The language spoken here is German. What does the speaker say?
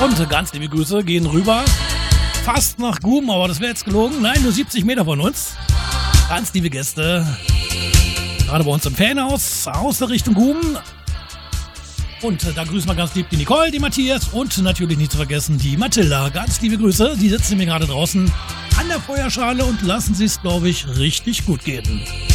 Und ganz liebe Grüße gehen rüber. Fast nach Guben, aber das wäre jetzt gelogen. Nein, nur 70 Meter von uns. Ganz liebe Gäste. Gerade bei uns im Fanhaus aus der Richtung Guben. Und da grüßen wir ganz lieb die Nicole, die Matthias und natürlich nicht zu vergessen die Mathilda. Ganz liebe Grüße. Die sitzen mir gerade draußen an der Feuerschale und lassen sie es, glaube ich, richtig gut gehen.